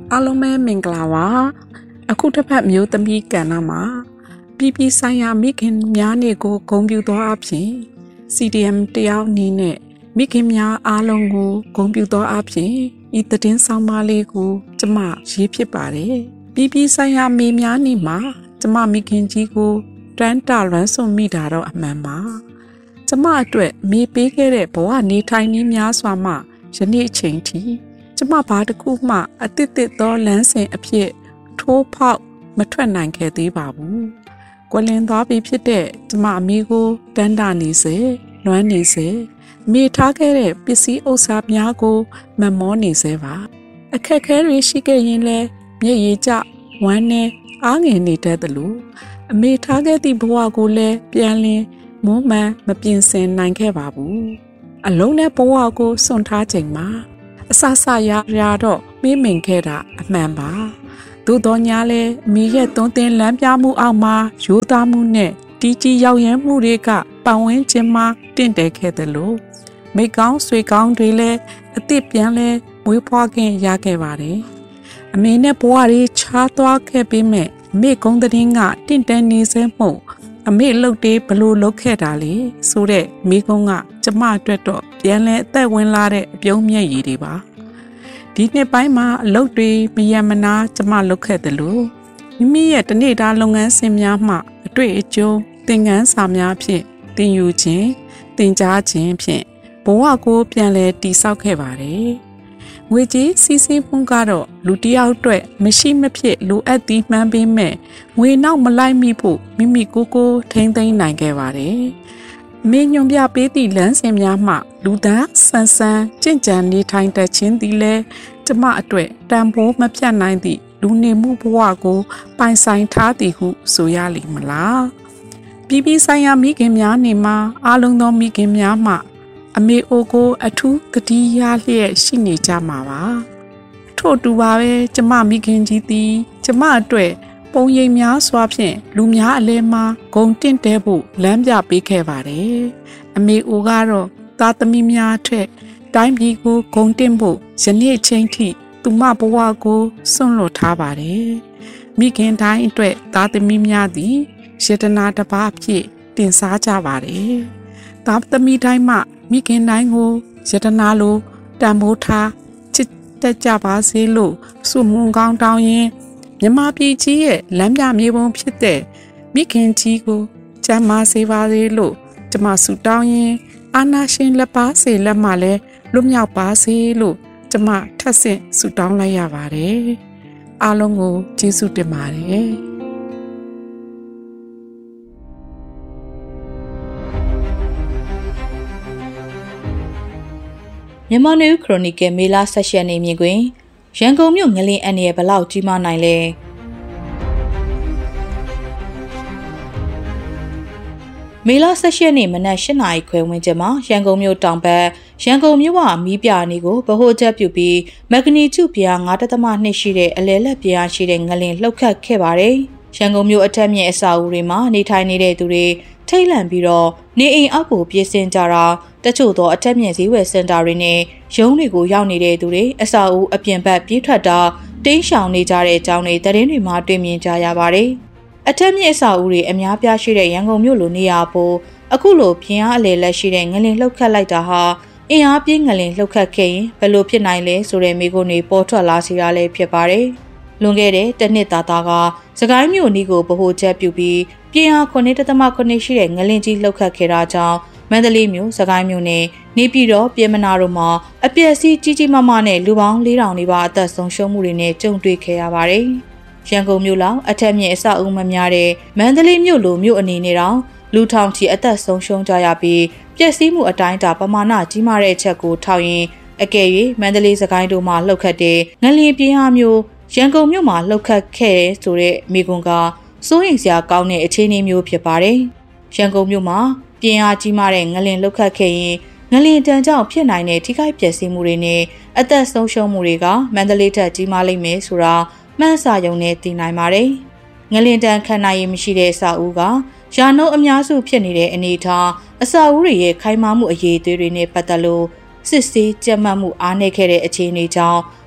အားလုံးပဲမင်္ဂလာပါအခုတစ်ဖက်မျိုးသမီးကဏ္ဍမှာပြည်ပဆိုင်ရာမိခင်များနေကိုဂုဏ်ပြုသောအဖြစ် CDM တယောက်အနေနဲ့မိခင်များအားလုံးကိုဂုဏ်ပြုသောအဖြစ်ဤသတင်းဆောင်မလေးကိုကျမရေးဖြစ်ပါတယ်ပြည်ပဆိုင်ရာမိများနေမှာကျမမိခင်ကြီးကိုတန်းတလွမ်းစွန်မိတာတော့အမှန်ပါကျမအတွက်မိပေးခဲ့တဲ့ဘဝနေထိုင်နည်းများစွာမှယနေ့အချိန်ထိကျမဘာတစ်ခုမှအသစ်သောလမ်းစဉ်အဖြစ်ထိုးဖောက်မထွက်နိုင်ခဲ့သေးပါဘူး။ကွယ်လွန်သွားပြီဖြစ်တဲ့ကျမအမေကိုတန်းတာနေစေလွမ်းနေစေမိထားခဲ့တဲ့ပစ္စည်းဥစ္စာများကိုမမောနေစေပါအခက်ခဲတွေရှိခဲ့ရင်လည်းမျက်ရည်ကျဝမ်းနဲ့အားငယ်နေတတ်တယ်လို့အမေထားခဲ့သည့်ဘဝကိုလည်းပြန်လည်မွမ်းမံမပြင်ဆင်နိုင်ခဲ့ပါဘူး။အလုံးနဲ့ဘဝကိုစွန့်ထားချိန်မှာအဆဆရတော့မေးမင်ခဲ့တာအမှန်ပါသို့တော်ညာလဲမိရဲ့သွန်သင်လမ်းပြမှုအောက်မှာရိုးသားမှုနဲ့တီးကြီးရောက်ရမ်းမှုတွေကပတ်ဝန်းကျင်မှာတင့်တယ်ခဲ့တယ်လို့မိကောင်းဆွေကောင်းတွေလည်းအသစ်ပြန်လဲမွေးဖွားခင်ရခဲ့ပါတယ်အမေနဲ့ဘဝတွေခြားသွားခဲ့ပြီးမဲ့မိကုန်းတဲ့င်းကတင့်တယ်နေစေမှုအမေလှုပ်တေးဘလို့လှုပ်ခဲ့တာလေဆိုတဲ့မိကုန်းကကျမအတွက်တော့ပြန်လဲအသက်ဝင်လာတဲ့အပြုံးမျက်ရည်တွေပါဒီနှစ်ပိုင်းမှာအလုပ်တွေမယမနာကျမလုပ်ခဲ့တယ်လို့မိမိရဲ့တနေ့တာလုပ်ငန်းစဉ်များမှအတွေ့အကြုံသင်ခန်းစာများဖြင့်သင်ယူခြင်းသင်ကြားခြင်းဖြင့်ဘဝကိုပြန်လဲတည်ဆောက်ခဲ့ပါတယ်ငွေကြေးစီးဆင်းမှုကတော့လူတစ်ယောက်အတွက်မရှိမဖြစ်လိုအပ်သည်မှန်းပေးမဲ့ငွေနောက်မလိုက်မိဖို့မိမိကိုထိန်းသိမ်းနိုင်ခဲ့ပါတယ်မင်းညွန်ပြပေးသည့်လမ်းစဉ်များမှလူသားဆန်းဆန်းကြင်ကြံနေထိုင်တတ်ခြင်းသည်လည်းကျမအတွက်တန်ဖိုးမပြတ်နိုင်သည့်လူနေမှုဘဝကိုပိုင်ဆိုင်ထားသည်ဟုဆိုရလိမ့်မလားပြည်ပဆိုင်ရာမိခင်များနေမှာအားလုံးသောမိခင်များမှအမေအိုကိုအထူးတတိယလျက်ရှိနေကြမှာပါထို့တူပါပဲကျမမိခင်ကြီးသည်ကျမအတွက်ပုံရိပ်များစွာဖြင့်လူများအလဲမှာဂုံတင့်တဲဖို့လမ်းပြပေးခဲ့ပါတယ်အမေအိုကတော့သားသမီးများထက်တိုင်းပြည်ကိုဂုံတင့်ဖို့ယနေ့ချိန်ထိသူမဘဝကိုစွန့်လွတ်ထားပါတယ်မိခင်တိုင်းအတွက်သားသမီးများသည်ယတနာတစ်ပါးအဖြစ်တင်စားကြပါတယ်သားသမီးတိုင်းမှမိခင်တိုင်းကိုယတနာလိုတန်ဖိုးထားချစ်တက်ကြပါစေလို့ဆုမွန်ကောင်းတောင်းရင်မြမပြည်ကြီးရဲ့လမ်းပြမြေပုံဖြစ်တဲ့မိခင်ကြီးကိုကျမ်းမာစေပါစေလို့ကျမဆုတောင်းရင်အာနာရှင်လက်ပါစေလက်မှလည်းလွတ်မြောက်ပါစေလို့ကျမထပ်ဆင့်ဆုတောင်းလိုက်ရပါတယ်အားလုံးကိုကျေးဇူးတင်ပါတယ်မြန်မာနယူးခရိုနီကယ်မေလ16ရက်နေ့မြင်ကွင်းရန်ကုန်မြို့ငလင်းအန်ရဲ့ဘလောက်ကြီးမားနိုင်လဲမေလ16ရက်နေ့မနက်8:00 နာရီခွဲဝန်းကျင်မှာရန်ကုန်မြို့တောင်ဘက်ရန်ကုန်မြို့ဝမီးပြနေကိုဗဟိုချက်ပြုပြီးမဂနီကျုပြား 9.2 ရှိတဲ့အလဲလက်ပြားရှိတဲ့ငလင်လှုပ်ခတ်ခဲ့ပါတယ်ရန်ကုန်မြို့အထက်မြင့်အဆောက်အဦတွေမှာနေထိုင်နေတဲ့သူတွေထိတ်လန့်ပြီးတော့နေအိမ်အောက်ကိုပြေးဆင်းကြတာတချို့သောအထက်မြင့်ဈေးဝယ်စင်တာတွေနဲ့ရုံးတွေကိုရောက်နေတဲ့သူတွေအဆောက်အဦအပြင်ဘက်ပြေးထွက်တာတင်းရှောင်နေကြတဲ့အကြောင်းတွေသတင်းတွေမှာတွေ့မြင်ကြရပါတယ်အထက်မြင့်အဆောက်အဦတွေအများပြားရှိတဲ့ရန်ကုန်မြို့လိုနေရာပေါ်အခုလိုပြင်းအားအလေလက်ရှိတဲ့ငလင်လှုပ်ခတ်လိုက်တာဟာအင်အားပြင်းငလင်လှုပ်ခတ်ခဲ့ရင်ဘယ်လိုဖြစ်နိုင်လဲဆိုတဲ့မိကုန်းတွေပေါ်ထွက်လာစေရလဲဖြစ်ပါတယ်လွန်ခဲ့တဲ့တစ်နှစ်သားကစကိုင်းမြို့နီးကိုဗဟိုချက်ပြုပြီးပြင်းအား 9.8 ရှိတဲ့ငလင်ကြီးလှုပ်ခတ်ခဲ့တာကြောင့်မန္တလေးမြို့စကိုင်းမြို့နဲ့နေပြည်တော်ပြည်မနာတို့မှာအပျက်စီးကြီးကြီးမားမားနဲ့လူပေါင်း4,000နီးပါးအသက်ဆုံးရှုံးမှုတွေနဲ့ကြုံတွေ့ခဲ့ရပါတယ်ရန်ကုန်မြို့လောက်အထက်မြင့်အဆောက်အဦမများတဲ့မန္တလေးမြို့လိုမြို့အနေနဲ့တောင်လူထောင်ချီအသက်ဆုံးရှုံးကြရပြီးပျက်စီးမှုအတိုင်းအတာပမာဏကြီးမားတဲ့အချက်ကိုထောက်ရင်အကယ်၍မန္တလေးစကိုင်းတို့မှာလှုပ်ခတ်တဲ့ငလျင်ပြင်းအားမျိုးရန်ကုန်မြို့မှာလှုပ်ခတ်ခဲ့တဲ့ဆိုတဲ့မိကွန်းကစိုးရိမ်စရာကောင်းတဲ့အခြေအနေမျိုးဖြစ်ပါတယ်ရန်ကုန်မြို့မှာပြင်းအားကြီးမားတဲ့ငလျင်လှုပ်ခတ်ခဲ့ရင်ငလျင်တန်းကြောင့်ဖြစ်နိုင်တဲ့ထိခိုက်ပျက်စီးမှုတွေနဲ့အသက်ဆုံးရှုံးမှုတွေကမန္တလေးထက်ကြီးမားလိမ့်မယ်ဆိုတာမှန်းဆရုံနဲ့သိနိုင်ပါတယ်ငလျင်တန်းခံနိုင်ရမရှိတဲ့အဆောက်အဦကရာနှုန်းအများစုဖြစ်နေတဲ့အနေအထားအဆောက်အဦတွေရဲ့ခိုင်မာမှုအရေးအသွေးတွေနဲ့ပတ်သက်လို့စစ်ဆေးကြက်မှတ်မှုအားနည်းခဲ့တဲ့အခြေအနေကြောင့်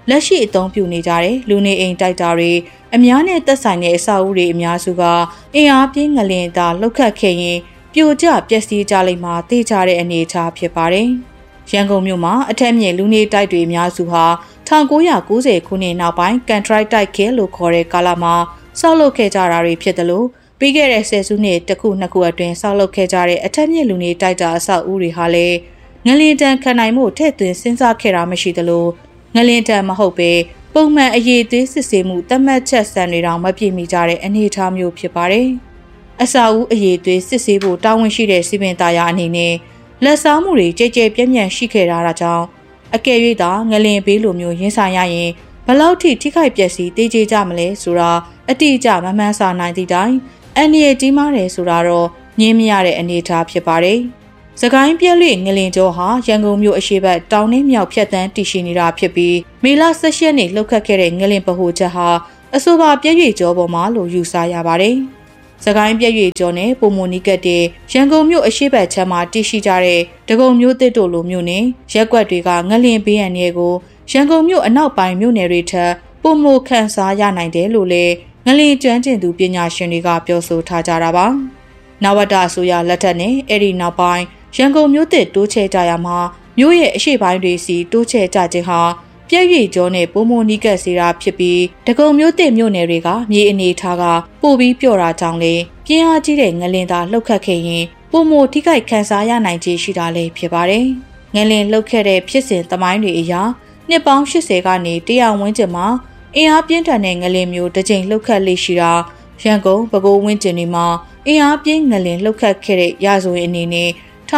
လက်ရှိအသုံးပြုနေကြတဲ့လူနေအိမ်တိုက်တာတွေအများနဲ့သက်ဆိုင်တဲ့အဆောက်အဦတွေအများစုကအင်အားပြင်းငလင်သာလှုပ်ခတ်ခဲ့ရင်ပြိုကျပျက်စီးကြလိမ့်မှာသိကြတဲ့အနေအထားဖြစ်ပါတယ်။ရန်ကုန်မြို့မှာအထက်မြင့်လူနေတိုက်တွေအများစုဟာ1990ခုနှစ်နောက်ပိုင်းကန်ထရိုက်တိုက်ခဲလို့ခေါ်တဲ့ကာလမှာဆောက်လုပ်ခဲ့ကြတာတွေဖြစ်တယ်လို့ပြီးခဲ့တဲ့ဆယ်စုနှစ်တစ်ခုနှစ်ခုအတွင်းဆောက်လုပ်ခဲ့ကြတဲ့အထက်မြင့်လူနေတိုက်တာအဆောက်အဦတွေဟာလည်းငလင်တန်ခံနိုင်မှုထည့်သွင်းစဉ်းစားခဲ့တာမရှိသလိုငလင်တန်မဟုတ်ပဲပုံမှန်အရေးသွေးစစ်ဆေးမှုသတ်မှတ်ချက်စံတွေတောင်မပြည့်မီကြတဲ့အနေအထားမျိုးဖြစ်ပါတယ်။အဆောက်အဦအရေးသွေးစစ်ဆေးဖို့တာဝန်ရှိတဲ့စီပင်သားရအနေနဲ့လက်စားမှုတွေကြဲကြဲပြန့်ပြန့်ရှိခဲ့တာကြောင့်အကယ်၍သာငလင်ဘေးလိုမျိုးရင်ဆိုင်ရရင်ဘလောက်ထိထိခိုက်ပျက်စီးတေးကြကြမလဲဆိုတာအတိအကျမမှန်းဆနိုင်သည့်တိုင်အန်ဒီရဲ့ကြီးမားတယ်ဆိုတာတော့ငြင်းမရတဲ့အနေအထားဖြစ်ပါတယ်။စကိုင်းပြက်လွေငလင်ကျော်ဟာရန်ကုန်မြို့အရှေ့ဘက်တောင်နဲ့မြောက်ဖြတ်တန်းတည်ရှိနေတာဖြစ်ပြီးမေလ17ရက်နေ့လှုပ်ခတ်ခဲ့တဲ့ငလင်ဗဟိုချက်ဟာအဆိုပါပြက်ရွေကျော်ပေါ်မှာလို့ယူဆရပါတယ်။စကိုင်းပြက်ရွေကျော်နဲ့ပုံမနီကတ်တဲ့ရန်ကုန်မြို့အရှေ့ဘက်ခြမ်းမှာတည်ရှိကြတဲ့ဒဂုံမြို့သစ်တို့လိုမြို့နယ်ရက်ကွက်တွေကငလင်ဘေးအန္တရာယ်ကိုရန်ကုန်မြို့အနောက်ပိုင်းမြို့နယ်တွေထက်ပုံမခန့်စားရနိုင်တယ်လို့လည်းငလင်ကျွမ်းကျင်သူပညာရှင်တွေကပြောဆိုထားကြတာပါ။နဝတအစိုးရလက်ထက်နဲ့အဲ့ဒီနောက်ပိုင်းရန်ကုန်မြို့သစ်တိုးချဲ့ကြရမှာမြို့ရဲ့အရှိပိုင်းတွေစီတိုးချဲ့ကြခြင်းဟာပြည့်ရွေကျော်နဲ့ပုံမနီကတ်စီတာဖြစ်ပြီးဒဂုံမြို့သစ်မြို့နယ်တွေကမြေအနေထားကပို့ပြီးပြော့တာကြောင့်လေပြင်းအားကြီးတဲ့ငလင်သာလှုပ်ခတ်ခဲ့ရင်ပုံမထိခိုက်ခံစားရနိုင်ခြေရှိတာလည်းဖြစ်ပါတယ်။ငလင်လှုပ်ခဲ့တဲ့ဖြစ်စဉ်သမိုင်းတွေအရာနှစ်ပေါင်း80ကနေ100ဝန်းကျင်မှာအင်အားပြင်းထန်တဲ့ငလင်မျိုးတစ်ကြိမ်လှုပ်ခတ်လေးရှိတာရန်ကုန်ပဲခူးဝန်းကျင်တွေမှာအင်အားပြင်းငလင်လှုပ်ခတ်ခဲ့တဲ့ရာဇဝင်အနေနဲ့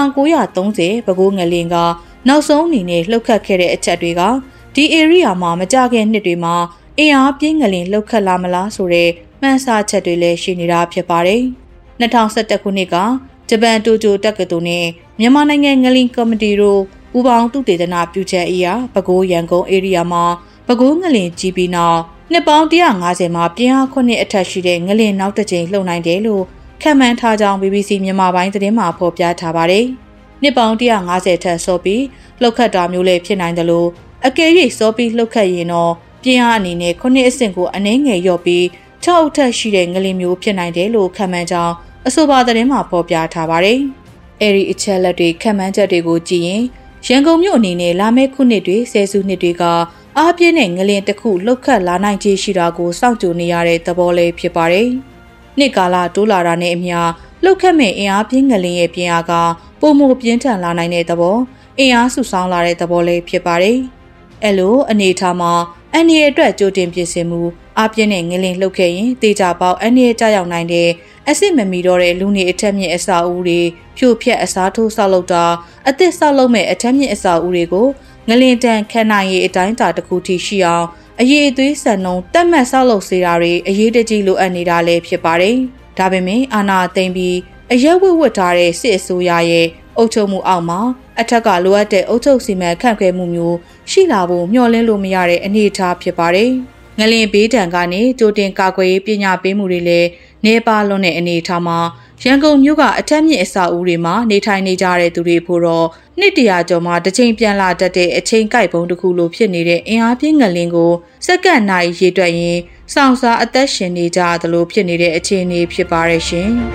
1930ပဲခူးငလင်ကနောက်ဆုံးအနေနဲ့လှုပ်ခတ်ခဲ့တဲ့အချက်တွေကဒီ area မှာမကြခင်နှစ်တွေမှာအင်အားပြင်းငလင်လှုပ်ခတ်လာမလားဆိုတဲ့မှန်းဆချက်တွေလည်းရှိနေတာဖြစ်ပါတယ်။2011ခုနှစ်ကဂျပန်တိုကျိုတက္ကသိုလ်နဲ့မြန်မာနိုင်ငံငလင်ကော်မတီတို့ပူးပေါင်းသုတေသနပြုချက်အရပဲခူးရန်ကုန် area မှာပဲခူးငလင်ကြီးပြီးနောက်နှစ်ပေါင်း150မှာပြင်းအား9အထက်ရှိတဲ့ငလင်နောက်တစ်ကြိမ်လှုပ်နိုင်တယ်လို့ခန့်မှန်းထားကြောင်း BBC မြန်မာပိုင်းသတင်းမှာဖော်ပြထားပါတယ်။နှစ်ပေါင်း150ထက်စောပြီးလှုပ်ခတ်တာမျိုးလည်းဖြစ်နိုင်တယ်လို့အကယ်၍စောပြီးလှုပ်ခတ်ရင်တော့ပြင်းအားအနေနဲ့9အဆင့်ကိုအနည်းငယ်လျော့ပြီး6အထက်ရှိတဲ့ငလင်မျိုးဖြစ်နိုင်တယ်လို့ခန့်မှန်းကြောင်းအဆိုပါသတင်းမှာဖော်ပြထားပါတယ်။အဲဒီအချက်လက်တွေခန့်မှန်းချက်တွေကိုကြည့်ရင်ရန်ကုန်မြို့အနေနဲ့လာမယ့်ခုနှစ်တွေဆယ်စုနှစ်တွေကအားပြင်းတဲ့ငလင်တစ်ခုလှုပ်ခတ်လာနိုင်ခြေရှိတာကိုစောင့်ကြိုနေရတဲ့သဘောလေးဖြစ်ပါတယ်။နှစ်ကာလတိုးလာတာနဲ့အမျှလှုပ်ခတ်မဲ့အင်အားပြင်းငလင်ရဲ့ပြင်းအားကပုံမပြင်းထန်လာနိုင်တဲ့သဘောအင်အားစုဆောင်းလာတဲ့သဘောလေးဖြစ်ပါတယ်။အဲလိုအနေထားမှာအန်ဒီရဲ့အတွက်ကြိုတင်ပြင်ဆင်မှုအားပြင်းတဲ့ငလင်လှုပ်ခဲ့ရင်တေချာပေါက်အန်ဒီရဲ့ကြောက်ရောက်နိုင်တဲ့အစစ်မမီတော့တဲ့လူနေအထက်မြင့်အဆောက်အဦတွေဖြိုဖျက်အစားထိုးဆောက်လုပ်တာအသစ်ဆောက်လုပ်မဲ့အထက်မြင့်အဆောက်အဦတွေကိုငလင်တန်ခံနိုင်ရေးအတိုင်းအတာတစ်ခုထိရှိအောင်အရေးအသွေးစံနှုန်းတက်မှတ်ဆောက်လုပ်စေတာတွေအရေးတကြီးလိုအပ်နေတာလည်းဖြစ်ပါတယ်။ဒါပေမဲ့အာဏာသိမ်းပြီးအရက်ဝတ်ထားတဲ့စစ်အစိုးရရဲ့အုပ်ချုပ်မှုအောက်မှာအထက်ကလိုအပ်တဲ့အုပ်ချုပ်စီမံခန့်ခွဲမှုမျိုးရှိလာဖို့မျှော်လင့်လို့မရတဲ့အနေအထားဖြစ်ပါတယ်။ငလင်ဘေးဒဏ်ကနေကြိုတင်ကာကွယ်ရေးပညာပေးမှုတွေလည်းနေပါလွန်တဲ့အနေအထားမှာရန်ကုန်မြို့ကအထက်မြင့်အဆောက်အဦတွေမှာနေထိုင်နေကြတဲ့သူတွေဖို့တော့နှစ်တရာကျော်မှတစ်ချိန်ပြန်လာတတ်တဲ့အချိန်ကိုက်ပုံတစ်ခုလိုဖြစ်နေတဲ့အင်အားပြင်းငလင်ကိုစက္ကန့်နိုင်ရေတွက်ရင်စောင့်စားအသက်ရှင်နေကြသလိုဖြစ်နေတဲ့အခြေအနေဖြစ်ပါရဲ့ရှင်။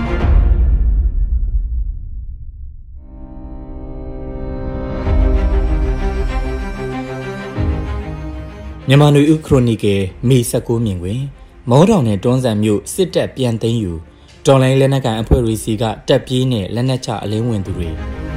မြန်မာနွေဦးခရိုနီကယ်မေ19မြင်တွင်မောတောင်နဲ့တွန်းဆန်မြို့စစ်တပ်ပြန်သိမ်းယူတော်လိုင်းလက်နက်ကန်အဖွဲ့တွေစီကတက်ပြေးနဲ့လက်နက်ချအလင်းဝင်သူတွေ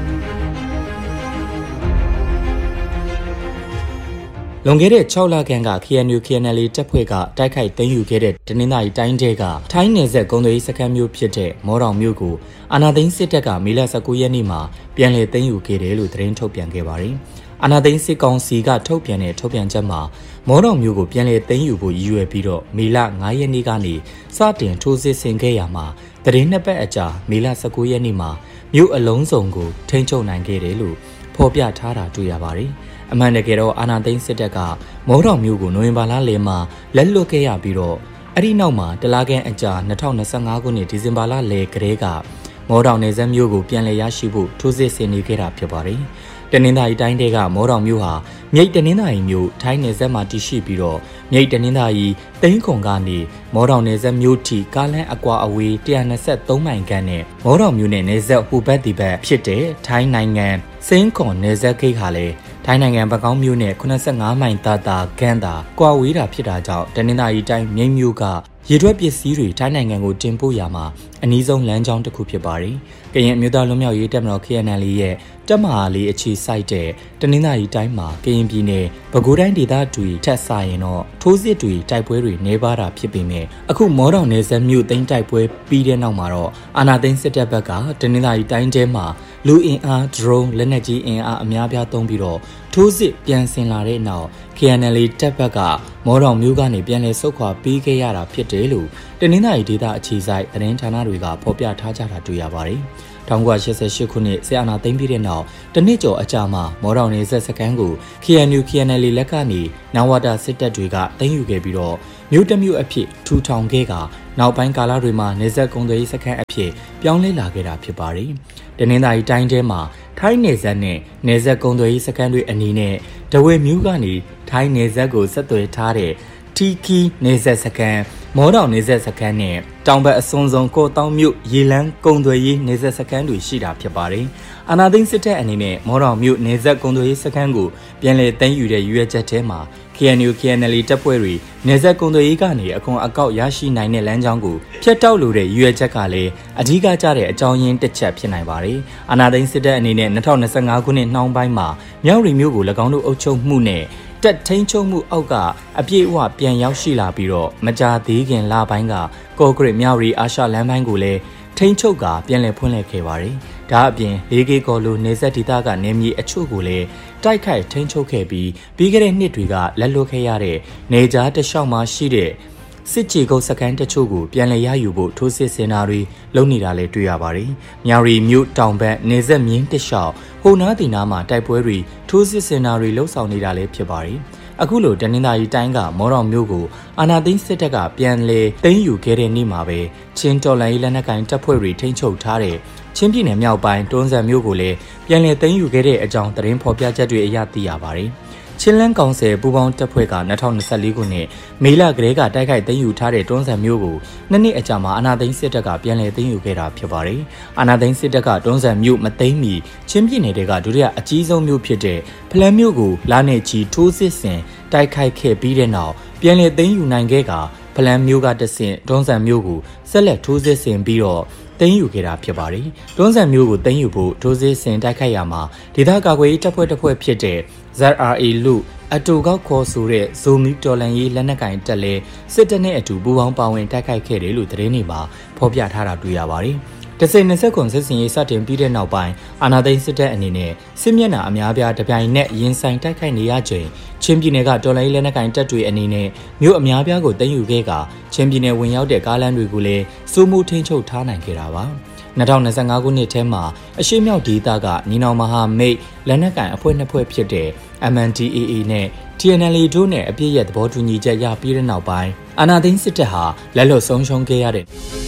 လွန်ခဲ့တဲ့6လခန့်က KNU KNL တပ်ဖွဲ့ကတိုက်ခိုက်သိမ်းယူခဲ့တဲ့တနင်္သာရီတိုင်းထဲကထိုင်းနယ်စပ်ကုန်းသွယ်ရေးစခန်းမျိုးဖြစ်တဲ့မောတောင်မြို့ကိုအာဏာသိမ်းစစ်တပ်ကမေလ19ရက်နေ့မှာပြန်လည်သိမ်းယူခဲ့တယ်လို့သတင်းထုတ်ပြန်ခဲ့ပါတယ်။အာဏာသိမ်းစစ်ကောင်စီကထုတ်ပြန်တဲ့ထုတ်ပြန်ချက်မှာမောတောင်မြို့ကိုပြန်လည်သိမ်းယူဖို့ရည်ရွယ်ပြီးတော့မေလ9ရက်နေ့ကနေစတင်ထိုးစစ်ဆင်ခဲ့ရမှာသတင်းနှစ်ပတ်အကြာမေလ19ရက်နေ့မှာမြို့အလုံးစုံကိုထိန်းချုပ်နိုင်ခဲ့တယ်လို့ဖော်ပြထားတာတွေ့ရပါတယ်။အမှန်တကယ်တော့အာဏာသိမ်းစစ်တပ်ကမောတောင်မြို့ကိုနိုဝင်ဘာလလယ်မှာလက်လွတ်ခဲ့ရပြီးတော့အဲ့ဒီနောက်မှာတလခန့်အကြာ2025ခုနှစ်ဒီဇင်ဘာလလယ်ကတည်းကမောတောင်နယ်စပ်မြို့ကိုပြန်လည်ရရှိဖို့ထိုးစစ်ဆင်နေခဲ့တာဖြစ်ပါတယ်။တနင်္သာရီတိုင်းကမော်တော်မြို့ဟာမြိတ်တနင်္သာရီမြို့ထိုင်းနယ်စပ်မှာတည်ရှိပြီးတော့မြိတ်တနင်္သာရီသိန်းခွန်ကနေမော်တော်နယ်စပ်မြို့ထိကားလမ်းအကွာအဝေး123မိုင်ခန့်နဲ့မော်တော်မြို့နဲ့နယ်စပ်ဟိုဘက်ဒီဘက်ဖြစ်တဲ့ထိုင်းနိုင်ငံစင်းခွန်နယ်စပ်ဂိတ်ဟာလည်းထိုင်းနိုင်ငံဘကောင်းမြို့နဲ့85မိုင်တာခန့်သာကွာဝေးတာဖြစ်တာကြောင့်တနင်္သာရီတိုင်းမြိတ်မြို့ကရေထွက်ပစ္စည်းတွေထိုင်းနိုင်ငံကိုတင်ပို့ရမှာအနည်းဆုံးလမ်းကြောင်းတစ်ခုဖြစ်ပါတယ်။ကရင်အမျိုးသားလွတ်မြောက်ရေးတပ်မတော် KNL ရဲ့တပ်မဟာလေးအခြေစိုက်တဲ့တနင်္သာရီတိုင်းမှာကရင်ပြည်နယ်ပဲခူးတိုင်းဒေသတွေထက်ဆိုင်ရင်တော့ထိုးစစ်တွေတိုက်ပွဲတွေနေပါတာဖြစ်ပေမဲ့အခုမော်တော်နယ်စပ်မြို့သိမ်းတိုက်ပွဲပြီးတဲ့နောက်မှာတော့အာဏာသိမ်းစစ်တပ်ဘက်ကတနင်္သာရီတိုင်းထဲမှာလူအင်အား drone လက်နက်ကြီးအင်အားအများပြားသုံးပြီးတော့ထိုးစစ်ပြန်ဆင်လာတဲ့နောက် KNL တပ်ဘက်ကမော်တော်မြို့ကနေပြန်လည်ဆုတ်ခွာပေးခဲ့ရတာဖြစ်တယ်လို့တနင်္သာရီဒေသအခြေစိုက်သတင်းဌာနတွေကဖော်ပြထားကြတာတွေ့ရပါတယ်။1988ခုနှစ်ဆီအာနာသိမ်းပြီးတဲ့နောက်တနစ်ကျော်အကြာမှာမော်တော်နယ်စပ်စခန်းကို KNL လက်ကနေနဝတာစစ်တပ်တွေကသိမ်းယူခဲ့ပြီးတော့မြို့တစ်မြို့အဖြစ်ထူထောင်ခဲ့ကနောက်ပိုင်းကာလတွေမှာနယ်စပ်ကုန်သွယ်ရေးစခန်းအဖြစ်ပြောင်းလဲလာခဲ့တာဖြစ်ပါတယ်။တနင်္သာရီတိုင်းထဲမှာထိုင်းနယ်စပ်နဲ့နယ်စပ်ကုန်သွယ်ရေးစခန်းတွေအနေနဲ့ဒဝဲမြို့ကနေထိုင်းနယ်စပ်ကိုဆက်သွယ်ထားတဲ့တီကီနယ်စပ်စခန်းမော်တော်နယ်စပ်စခန်းနဲ့တောင်ဘက်အစွန်ဆုံးကိုတောင်မြို့ရေလန်းကုန်သွယ်ရေးနယ်စပ်စခန်းတွေရှိတာဖြစ်ပါတယ်။အာနာသိန်းစစ်တပ်အနေနဲ့မော်တော်မြို့နယ်စပ်ကုန်သွယ်ရေးစခန်းကိုပြန်လည်သိမ်းယူတဲ့ရွေးချက်ထဲမှာ KNL တပ်ဖွဲ့တွေနယ်စပ်ကုန်သွယ်ရေးကနေအခွန်အကောက်ရရှိနိုင်တဲ့လမ်းကြောင်းကိုဖျက်တောက်လိုတဲ့ရွေးချက်ကလည်းအဓိကကျတဲ့အကြောင်းရင်းတစ်ချက်ဖြစ်နိုင်ပါတယ်။အာနာသိန်းစစ်တပ်အနေနဲ့2025ခုနှစ်နှောင်းပိုင်းမှာမြောက်ရီမြို့ကို၎င်းတို့အုပ်ချုပ်မှုနဲ့တက်ထိန်ချုံမှုအောက်ကအပြည့်အဝပြန်ရောက်ရှိလာပြီးတော့မကြာသေးခင်လပိုင်းကကော့ဂရစ်မြောက်ရီအာရှလမ်းပိုင်းကိုလည်းထိန်ချုပ်ကပြန်လည်ဖွင့်လှစ်ခဲ့ပါတယ်။ဒါအပြင်၄ကီကော်လိုနေဆက်ဒေသကနေမြေအချို့ကိုလည်းတိုက်ခိုက်ထိန်ချုပ်ခဲ့ပြီးပြီးခဲ့တဲ့နှစ်တွေကလက်လွတ်ခဲ့ရတဲ့နေကြားတလျှောက်မှာရှိတဲ့စစ်ကြေကုတ်စခန်းတချို့ကိုပြန်လည်ရယူဖို့ထိုးစစ်ဆင်တာတွေလုပ်နေတာလည်းတွေ့ရပါတယ်။မြောက်ရီမြို့တောင်ဘက်နေဆက်မြင်းတလျှောက်ဟိုနားတီနာမှာတိုက်ပွဲတွေထိုးစစ်ဆင်တာတွေလှုပ်ဆောင်နေတာလည်းဖြစ်ပါတယ်။အခုလိုတနင်္သာရီတိုင်းကမော်တော်မြို့ကိုအာဏာသိမ်းစစ်တပ်ကပြန်လည်သိမ်းယူခဲ့တဲ့နေ့မှာပဲချင်းတော်လိုင်းလက်နက်ကိုင်တပ်ဖွဲ့တွေထိန်းချုပ်ထားတဲ့ချင်းပြည်နယ်မြောက်ပိုင်းတွန်းဇံမြို့ကိုလည်းပြန်လည်သိမ်းယူခဲ့တဲ့အကြောင်းသတင်းဖော်ပြချက်တွေအရသိရပါတယ်။ချင်းလန်းကောင်ဆယ်ပူးပေါင်းတပ်ဖွဲ့က2024ခုနှစ်မေလကလေးကတိုက်ခိုက်သိမ်းယူထားတဲ့တွန်းဇံမြို့ကိုနှစ်နှစ်အကြာမှာအာဏာသိမ်းစစ်တပ်ကပြန်လည်သိမ်းယူခဲ့တာဖြစ်ပါတယ်။အာဏာသိမ်းစစ်တပ်ကတွန်းဇံမြို့မသိမ်းမီချင်းပြည်နယ်ကဒုတိယအကြီးဆုံးမြို့ဖြစ်တဲ့ဖလန်းမြို့ကိုလာနေချီထိုးစစ်ဆင်တိုက်ခိုက်ခဲ့ပြီးတဲ့နောက်ပြန်လည်သိမ်းယူနိုင်ခဲ့ကဖလန်းမြို့ကတဆင့်တွန်းဇံမြို့ကိုဆက်လက်ထိုးစစ်ဆင်ပြီးတော့သိမ်းယူခဲ့တာဖြစ်ပါတယ်။တွန်းဇံမြို့ကိုသိမ်းယူဖို့ထိုးစစ်ဆင်တိုက်ခိုက်ရမှာဒေသကာကွယ်ရေးတပ်ဖွဲ့တစ်ဖွဲ့ဖြစ်တဲ့ ZRA လူအတူကောက်ခေါ်ဆိုတဲ့ဇိုမီတော်လန်ရေးလက်နက်ကင်တက်လဲစစ်တပ်နဲ့အတူပူးပေါင်းပါဝင်တိုက်ခိုက်ခဲ့တယ်လို့သတင်းတွေမှာဖော်ပြထားတာတွေ့ရပါတယ်။2020ခုစစ်စင်ရေးစတင်ပြီးတဲ့နောက်ပိုင်းအာဏာသိမ်းစစ်တပ်အနေနဲ့စစ်မျက်နှာအများပြားတပြိုင်နက်ရင်ဆိုင်တိုက်ခိုက်နေရချိန်ချင်းပြည်နယ်ကတော်လိုင်းလက်နက်ကင်တပ်တွေအနေနဲ့မြို့အများပြားကိုသိမ်းယူခဲ့ကချင်းပြည်နယ်ဝင်ရောက်တဲ့ကားလမ်းတွေကိုလည်းစိုးမိုးထိန်းချုပ်ထားနိုင်ခဲ့တာပါ2025ခုနှစ်ထဲမှာအရှိမြောက်ဒေသကညီနောင်မဟာမိတ်လက်နက်ကင်အဖွဲ့နှစ်ဖွဲ့ဖြစ်တဲ့ MNDAA နဲ့ TNL တို့နဲ့အပြည့်ရဲ့သဘောတူညီချက်ရပြီးတဲ့နောက်ပိုင်းအာဏာသိမ်းစစ်တပ်ဟာလက်လွတ်ဆုံးရှုံးခဲ့ရတဲ့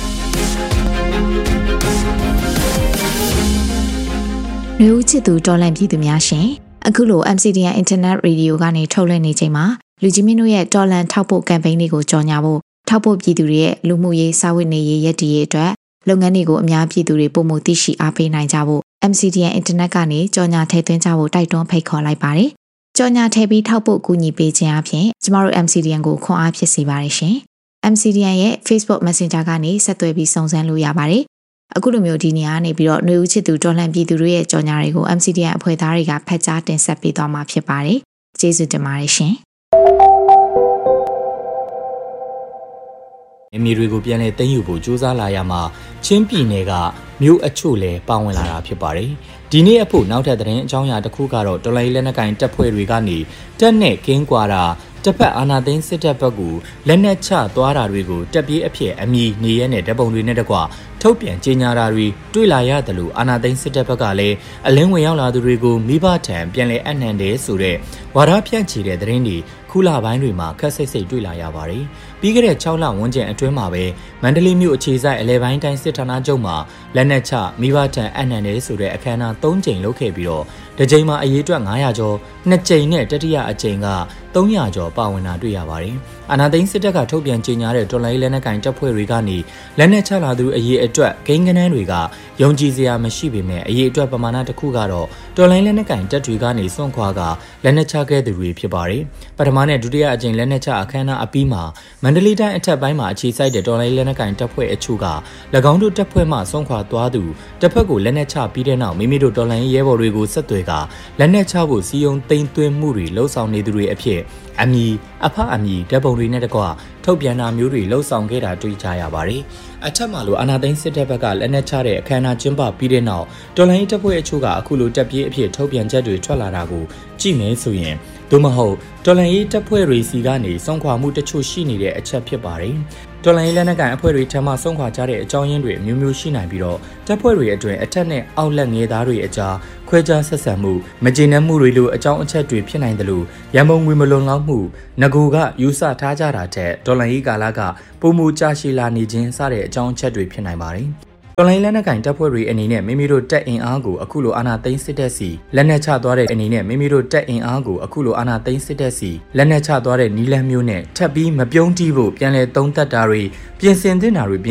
လူဦးချစ်သူတော်လန့်ပြည်သူများရှင်အခုလို MCDN Internet Radio ကနေထုတ်လွှင့်နေချိန်မှာလူကြီးမင်းတို့ရဲ့တော်လန့်ထောက်ပို့ကမ်ပိန်းလေးကိုကြော်ညာဖို့ထောက်ပို့ပြည်သူတွေရဲ့လူမှုရေးစာဝတ်နေရေးရည်တည်ရေးအတွက်လုပ်ငန်းတွေကိုအများပြည်သူတွေပုံမှုသိရှိအားပေးနိုင်ကြဖို့ MCDN Internet ကနေကြော်ညာထည့်သွင်းကြဖို့တိုက်တွန်းဖိတ်ခေါ်လိုက်ပါတယ်။ကြော်ညာထည့်ပြီးထောက်ပို့ကူညီပေးခြင်းအပြင်ကျမတို့ MCDN ကိုခွန်အားဖြစ်စေပါတယ်ရှင်။ MCDN ရဲ့ Facebook Messenger ကနေဆက်သွယ်ပြီးစုံစမ်းလို့ရပါတယ်။အခုလိုမျိုးဒီနေရာနေပြီးတော့ຫນွေဦးချစ်သူတော်လှန်ပြည်သူတွေရဲ့ကြော်ညာတွေကို MCDN အဖွဲ့သားတွေကဖတ်ကြားတင်ဆက်ပေးသွားမှာဖြစ်ပါတယ်။ကျေးဇူးတင်ပါတယ်ရှင်။အမီတွေကိုပြန်လည်သိမ်းယူဖို့ကြိုးစားလာရမှာချင်းပြည်နယ်ကမြို့အချို့လည်းပါဝင်လာတာဖြစ်ပါတယ်။ဒီနေ့အဖို့နောက်ထပ်သတင်းအကြောင်းအရာတစ်ခုကတော့တော်လိုင်းလက်နက်ကင်တပ်ဖွဲ့တွေကနေတက်နဲ့ကင်းကွာတာတပ်ဖက်အာဏာသိမ်းစစ်တပ်ဘက်ကလက်နက်ချသွားတာတွေကိုတပ်ပြေးအဖြစ်အမီနေရဲနဲ့တပ်ပုံတွေနဲ့တကွထုတ်ပြန်ကြေညာတာတွေတွေ့လာရတယ်လို့အာဏာသိမ်းစစ်တပ်ဘက်ကလည်းအလင်းဝင်ရောက်လာသူတွေကိုမိဘထံပြန်လည်အနှံတယ်ဆိုတဲ့ဝါဒဖြန့်ချီတဲ့သတင်းတွေခုလပိုင်းတွေမှာခက်စိတ်စိတ်တွေ့လာရပါတယ်။ပြီးခဲ့တဲ့6လဝန်းကျင်အတွင်းမှာပဲမန္တလေးမြို့အခြေစိုက်အလဲပိုင်းတိုင်းစစ်ဌာနချုပ်မှာလက်နက်ချမိဘထံအနှံတယ်ဆိုတဲ့အခမ်းအနား3ကြိမ်လုပ်ခဲ့ပြီးတော့တစ်ကြိမ်မှာအရေးအတွက်900ကျော်2ကြိမ်နဲ့တတိယအကြိမ်က300ကျော်ပါဝင်တာတွေ့ရပါတယ်။အာဏာသိမ်းစစ်တပ်ကထုတ်ပြန်ကြေညာတဲ့တော်လှန်ရေးလက်နက်ကိုင်တပ်ဖွဲ့တွေကနေလက်နက်ချလာသူအရေးအတွက်ဂိမ်းကနန်းတွေကယုံကြည်စရာမရှိပေမဲ့အရေးအတွက်ပမာဏတစ်ခုကတော့တော်လှန်ရေးလက်နက်ကိုင်တပ်တွေကနေစွန့်ခွာကလက်နက်ချခဲ့သူတွေဖြစ်ပါတယ်။ပထမနဲ့ဒုတိယအကြိမ်လက်နက်ချအခမ်းအနားအပြီးမှာမန္တလေးတိုင်းအထက်ပိုင်းမှာအခြေစိုက်တဲ့တော်လှန်ရေးလက်နက်ကိုင်တပ်ဖွဲ့အချို့က၎င်းတို့တပ်ဖွဲ့မှစွန့်ခွာသွားသူတစ်ဖက်ကိုလက်နက်ချပြီးတဲ့နောက်မိမိတို့တော်လှန်ရေးရဲဘော်တွေကိုဆက်သွယ်ကလက်နက်ချဖို့စီယုံသိမ်းသွင်းမှုတွေလှုံ့ဆော်နေသူတွေအဖြစ်အမည်အဖအမည်ဓာတ်ပုံတွေနဲ့တကွထုတ်ပြန်တာမျိုးတွေလှုံ့ဆော်ခဲ့တာတွေ့ကြရပါတယ်။အထက်မှာလိုအာဏာသိမ်းစစ်တပ်ဘက်ကလက်နက်ချတဲ့အခမ်းအနားကျင်းပပြီးတဲ့နောက်တော်လှန်ရေးတပ်ဖွဲ့အချို့ကအခုလိုတပ်ပြေးအဖြစ်ထုတ်ပြန်ချက်တွေထွက်လာတာကိုကြည့်မယ်ဆိုရင်သို့မဟုတ်တော်လှန်ရေးတပ်ဖွဲ့တွေစီကနေစွန့်ခွာမှုတချို့ရှိနေတဲ့အချက်ဖြစ်ပါတယ်။တော်လှန်ရေးလက်နက်ကိုင်အဖွဲ့တွေထံမှစွန့်ခွာကြတဲ့အကြောင်းရင်းတွေအမျိုးမျိုးရှိနိုင်ပြီးတော့တပ်ဖွဲ့တွေအတွင်းအထက်နဲ့အောက်လက်ငယ်သားတွေအကြားခွဲခြားဆက်ဆံမှုမကျေနပ်မှုတွေလိုအကြောင်းအချက်တွေဖြစ်နိုင်တယ်လို့ရန်ကုန်ငွေမလုံလောက်မှုငကိုကယူဆထားကြတာတဲ့တော်လှန်ရေးကာလကပုံမူကြရှိလာနေခြင်းစတဲ့အကြောင်းအချက်တွေဖြစ်နိုင်ပါတယ်။တော်လှန်ရေးလက်နက်ကိုင်တပ်ဖွဲ့တွေအနေနဲ့မိမိတို့တပ်အင်အားကိုအခုလိုအာဏာသိမ်းစစ်တပ်စီလက်နက်ချသွားတဲ့အနေနဲ့မိမိတို့တပ်အင်အားကိုအခုလိုအာဏာသိမ်းစစ်တပ်စီလက်နက်ချသွားတဲ့နီလန်းမျိုးနဲ့ထပ်ပြီးမပြုံးတီးဖို့ပြန်လည်သုံးသပ်တာတွေပြင်ဆင်သင့်တာတွေ